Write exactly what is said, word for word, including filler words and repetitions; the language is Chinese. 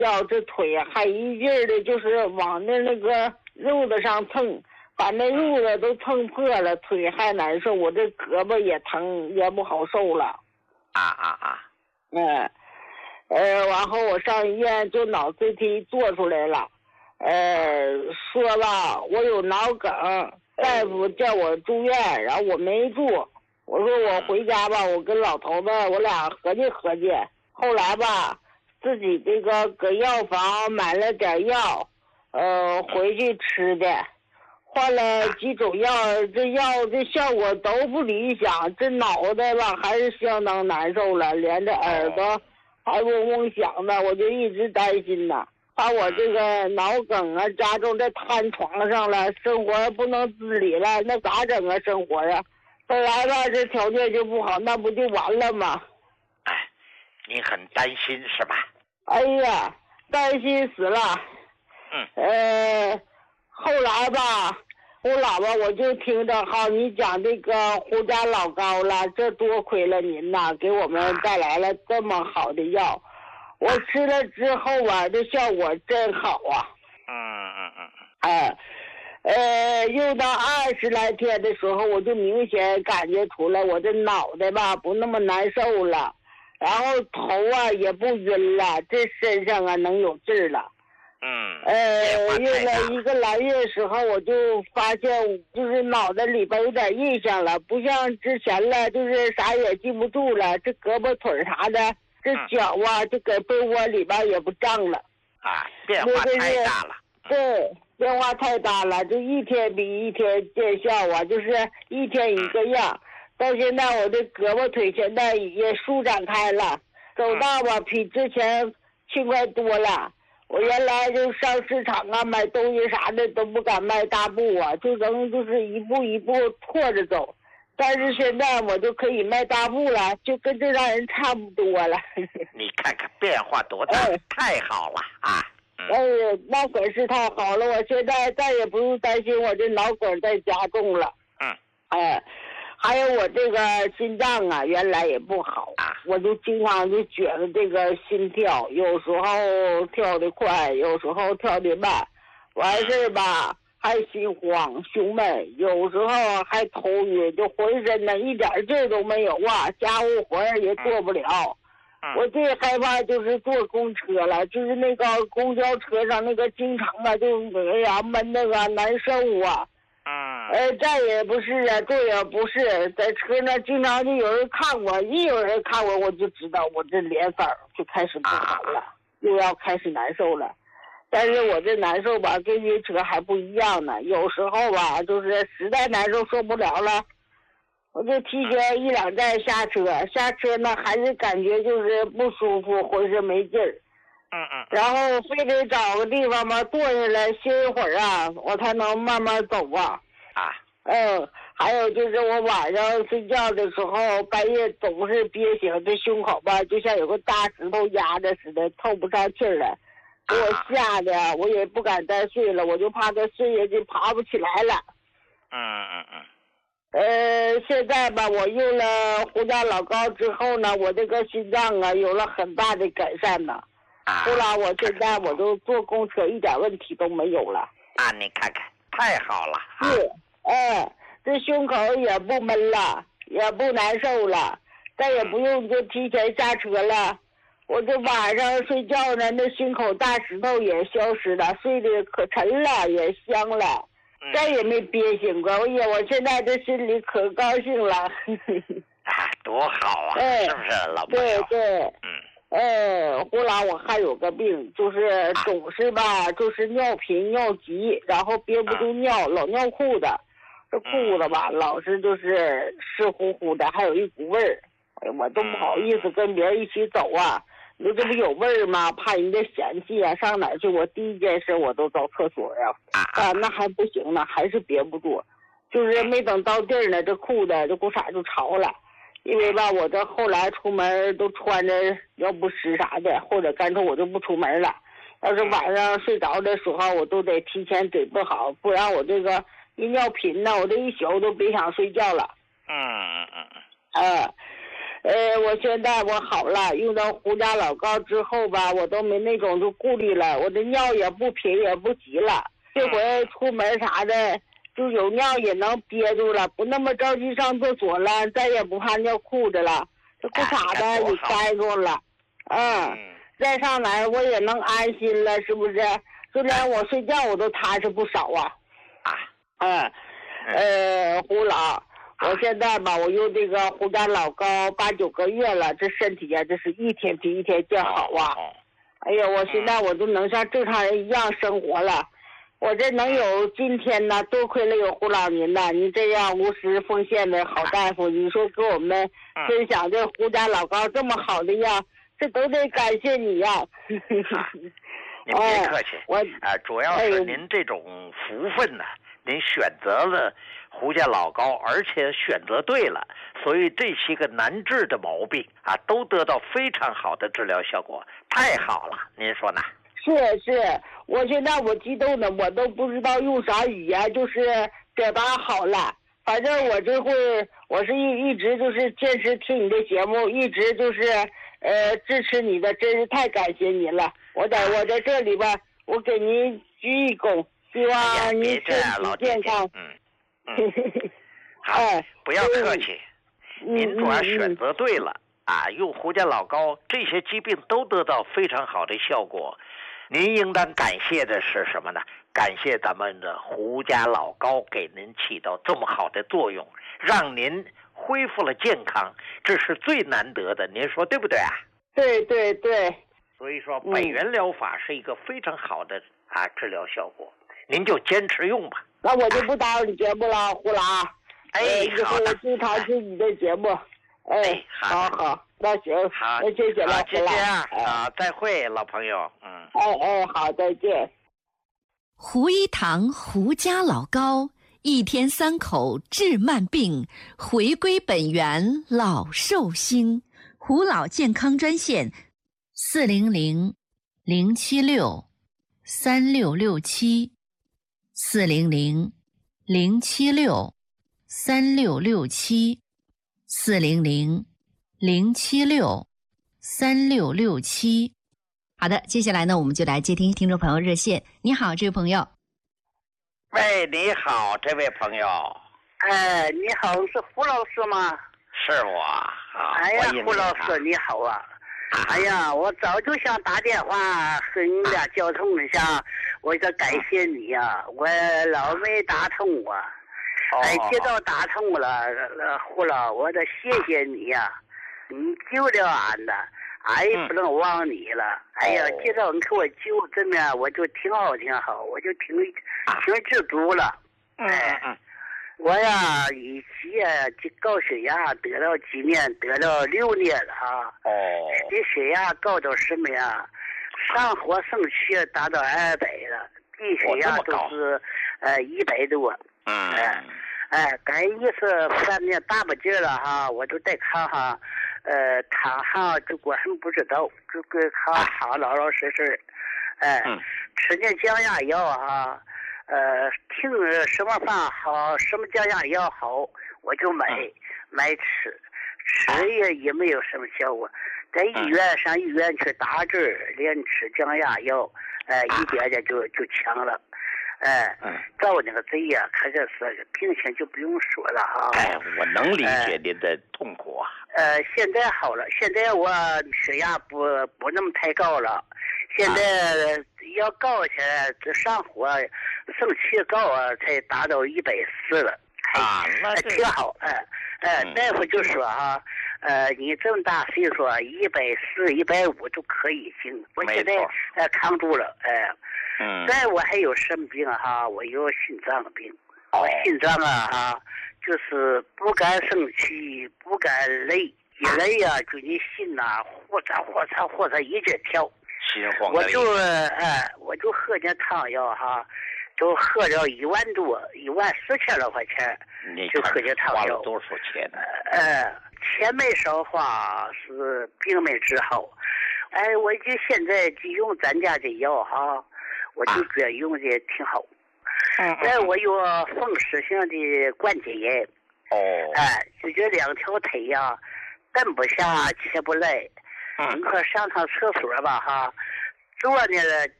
腰这腿还一劲儿的，就是往那那个褥子上蹭，把那褥子都蹭破了，腿还难受，我这胳膊也疼，也不好受了。 啊啊啊！ 嗯，呃，然后我上医院就脑 C T 做出来了，呃，说吧，我有脑梗，大夫叫我住院，然后我没住，我说我回家吧，我跟老头子我俩合计合计，后来吧，自己这个搁药房买了点药，呃，回去吃的。换了几种药，这药这效果都不理想，这脑袋吧还是相当难受了，连着耳朵还嗡嗡响的，我就一直担心呐，把我这个脑梗啊加重，这瘫床上了，生活不能自理了，那咋整啊？生活啊，本来吧这条件就不好，那不就完了吗？ 哎，你很担心是吧？ 哎呀，担心死了。 嗯。 呃。后来吧，我老婆我就听着好你讲这个胡家老高了，这多亏了您呐，给我们带来了这么好的药，我吃了之后啊，这效果真好啊。 嗯嗯嗯。 哎，呃，用到二十来天的时候，我就明显感觉出来我这脑袋吧不那么难受了，然后头啊也不晕了，这身上啊能有劲儿了。 嗯， 呃，用了一个来月时候，我就发现就是脑袋里边有点印象了，不像之前了，就是啥也记不住了。这胳膊腿啥的，这脚啊，就搁被窝里边也不胀了。 啊，变化太大了。 对，变化太大了，就一天比一天见效啊，就是一天一个样。到现在我的胳膊腿现在也舒展开了，走道吧比之前轻快多了。我原来就上市场啊买东西啥的都不敢迈大步啊，就能就是一步一步拖着走，但是现在我就可以迈大步了，就跟这让人差不多了。 你看看变化多大，哎、太好了啊！ 哎呀，那可是太好了，我现在再也不用担心我这脑梗再加重了。 嗯， 哎。还有我这个心脏啊，原来也不好，我就经常就觉得这个心跳，有时候跳得快，有时候跳得慢，完事吧还心慌胸闷，有时候还头晕，就浑身呢一点劲儿都没有啊，家务活也做不了。我最害怕就是坐公车了，就是那个公交车上那个经常啊就哎呀闷那个难受啊。 嗯， 呃，站也不是啊，坐也不是，在车那经常就有人看我，一有人看我，我就知道我这脸色就开始不好了，又要开始难受了。但是我这难受吧，跟晕车还不一样呢。有时候吧，就是实在难受受不了了，我就提前一两站下车，下车呢还是感觉就是不舒服，浑身没劲儿。 嗯嗯， 然后非得找个地方吧，坐下来歇一会儿啊，我才能慢慢走啊。 啊， 嗯，还有就是我晚上睡觉的时候，半夜总是憋醒，这胸口吧，就像有个大石头压着似的，透不上气儿来，给我吓得，我也不敢再睡了，我就怕他睡下去爬不起来了。 嗯嗯嗯。 呃，现在吧，我用了胡家老高之后呢，我这个心脏啊有了很大的改善呢。后来我现在我都坐公车一点问题都没有了啊！你看看，太好了！ 是，哎，这胸口也不闷了，也不难受了，再也不用就提前下车了。我这晚上睡觉呢，那心口大石头也消失了，睡得可沉了，也香了，再也没憋醒过。哎呀，我现在这心里可高兴了。 啊，多好啊！ 哎、 是不是老朋友？ 对对， 嗯。 呃，后来我还有个病，就是总是吧，就是尿频尿急，然后憋不住尿，老尿裤子，这裤子吧，老是就是湿乎乎的，还有一股味儿，哎，我都不好意思跟别人一起走啊。你说这不有味儿吗？怕人家嫌弃啊，上哪儿去？我第一件事我都找厕所呀，啊，那还不行呢，还是憋不住，就是没等到地儿呢，这裤子这裤衩就潮了。因为吧，我这后来出门都穿着要不湿啥的，或者干脆我就不出门了。要是晚上睡着的时候，我都得提前准备好，不然我这个一尿频呢，我这一宿都别想睡觉了。 嗯嗯嗯嗯。 呃，我现在我好了，用到胡家老膏之后吧，我都没那种就顾虑了，我的尿也不频也不急了。这回出门啥的，就有尿也能憋住了，不那么着急上厕所了，再也不怕尿裤子了，这裤衩子也塞住了。嗯，再上来我也能安心了，是不是？就连我睡觉我都踏实不少啊。 啊， 嗯，呃，胡老。我现在吧，我用这个胡家老膏八九个月了，这身体呀、啊，这是一天比一天见好啊！哎呀，我现在我都能像正常人一样生活了，我这能有今天呢，多亏了有胡老您呐，您这样无私奉献的好大夫，你说给我们分享这胡家老膏这么好的药，这都得感谢你呀、啊！ 您别客气，我啊，主要是您这种福分呢、啊，您选择了胡家老膏，而且选择对了，所以这些个难治的毛病啊，都得到非常好的治疗效果，太好了，您说呢？ 是是，我现在我激动的，我都不知道用啥语言，就是表达好了。反正我这会，我是一一直就是坚持听你的节目，一直就是呃支持你的，真是太感谢你了。我在我在这里吧，我给您鞠一躬，希望您身体健康。 嗯。嗯，好，不要客气，您主要选择对了啊！用胡家老膏，这些疾病都得到非常好的效果。您应当感谢的是什么呢？感谢咱们的胡家老膏给您起到这么好的作用，让您恢复了健康，这是最难得的。您说对不对啊？ 对对对。 所以说，本源疗法是一个非常好的啊治疗效果，您就坚持用吧。 那我就不打扰你节目了，胡老。 哎， 以后我经常听你的节目。哎，好好，那行， 好， 那谢谢了， 胡老。啊，再会，老朋友。嗯。 哎哎，好，再见。 胡一堂胡家老膏，一天三口治慢病，回归本源老寿星。胡老健康专线：四零零零七六三六六七。四零零零七六三六六七，四零零零七六三六六七。好的，接下来呢，我们就来接听听众朋友热线。你好，这位朋友。 喂，你好，这位朋友。 哎，你好，是胡老师吗？ 是我。好， 哎呀，胡老师你好啊。哎呀，我早就想打电话和你俩交通一下，我说感谢你呀、啊，我老没打通我，哎，接到打通了，胡老，我得谢谢你呀、啊，你救了俺的，俺也不能忘你了。哎呀，接到你给我救，真的我就挺好挺好，我就挺挺知足了。哎。我呀，以前这高血压得了几年，得了六年了哈。 哦。 这血压高到什么呀？上火上去达到二百了，低血压都是呃一百多。 嗯。 哎，哎，赶一是犯点大不劲了哈，我就在看哈，呃，躺上就我还不知道，就跟看躺老老实实，哎， 嗯、 吃点降压药哈。呃，听什么饭好，什么降压药好，我就买、嗯、买吃，吃也也没有什么效果。在医院、嗯、上医院去打针，连吃降压药，呃，一点点就就强了。哎、呃，照那个贼呀，可这是病情就不用说了啊。 哎，我能理解您的痛苦啊。 呃，现在好了，现在我血压不不那么太高了。现在要高起来，这上火、生气高啊，才达到一百四了。 啊，那挺好。哎、呃，哎、呃，大夫就说哈，呃，你这么大岁数，一百四、一百五都可以行。我现在呃扛住了，哎、呃。 嗯。 再我还有什么病哈？我有心脏病。 哦。 心脏啊哈，就是不敢生气，不敢累，一累呀、啊，就你心呐、啊，呼嚓呼嚓呼嚓一直跳。我就哎，我就喝点汤药哈，都喝了一万多，一万四千多块钱，就喝点汤药。 花了多少钱呢？ 呃，钱没少花，是病没治好。哎，我就现在就用咱家的药哈，我就觉得用的挺好。 嗯。 哎，我有风湿性的关节炎。 哦。 哎，就这两条腿呀、啊， 蹲不下，起不来。 嗯。 你可上趟厕所吧哈，坐那了